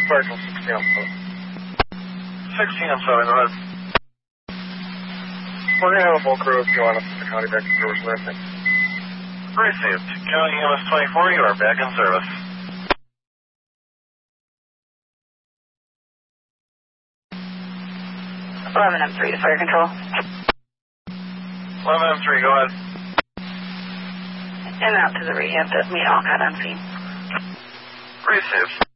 Cardinal 16 on 16 on 7, go ahead. We're going to have a bulk crew if you want us to the county back in service with anything. Received. County EMS 24, you are back in service. 11M3 to fire control. 11M3, go ahead. And out to the rehab that meet all got on scene. Received.